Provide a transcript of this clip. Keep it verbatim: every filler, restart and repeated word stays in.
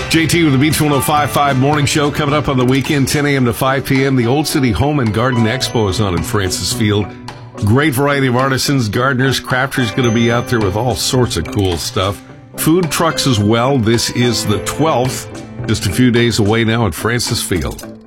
J T with the Beach one oh five point five Morning Show coming up on the weekend, ten a.m. to five p.m. The Old City Home and Garden Expo is on in Francis Field. Great variety of artisans, gardeners, crafters going to be out there with all sorts of cool stuff. Food trucks as well. This is the twelfth, just a few days away now at Francis Field.